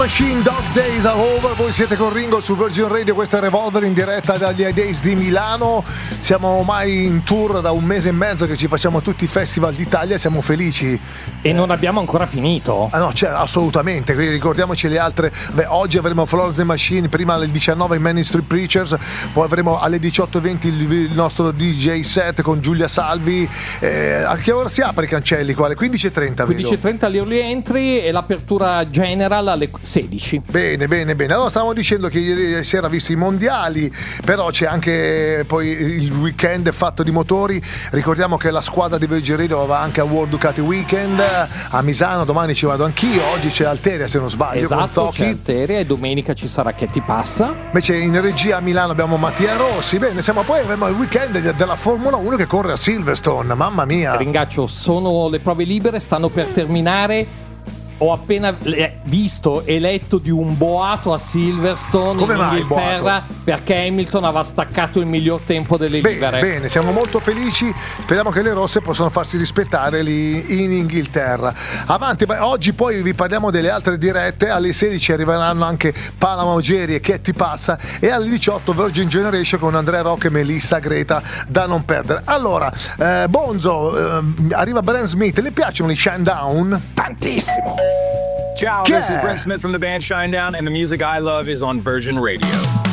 Machine Dog Days are over, voi siete con Ringo su Virgin Radio, questa è Revolver in diretta dagli iDays di Milano. Siamo ormai in tour da un mese e mezzo che ci facciamo tutti i festival d'Italia, siamo felici. E non abbiamo ancora finito? Ah no, cioè, assolutamente, quindi ricordiamoci le altre. Oggi avremo Florence and the Machine, prima alle 19 i Manic Street Preachers, poi avremo alle 18:20 il nostro DJ set con Giulia Salvi. A che ora si apre i cancelli qua? Alle 15:30 15:30 alle early entry e l'apertura general alle 16. Bene. Allora stavamo dicendo che ieri si era visto i mondiali, però c'è anche poi il weekend fatto di motori. Ricordiamo che la squadra di Virgin Radio va anche a World Ducati Weekend a Misano, domani ci vado anch'io, oggi c'è Alteria se non sbaglio. Esatto, c'è Alteria e domenica ci sarà Che ti passa. Invece in regia a Milano abbiamo Mattia Rossi. Bene, poi avremo il weekend della Formula 1 che corre a Silverstone, mamma mia. Ringaccio, sono le prove libere, stanno per terminare. Ho appena visto e letto di un boato a Silverstone. Come in mai Inghilterra perché Hamilton aveva staccato il miglior tempo delle libere. Bene, siamo molto felici, speriamo che le rosse possano farsi rispettare lì in Inghilterra. Avanti, oggi poi vi parliamo delle altre dirette, alle 16 arriveranno anche Palama Ogeri e Che ti passa, e alle 18 Virgin Generation con Andrea Rocca e Melissa Greta, da non perdere. Allora, Bonzo, arriva Brent Smith, le piacciono i Shinedown? Tantissimo. Ciao, this is Brent Smith from the band Shinedown, and the music I love is on Virgin Radio.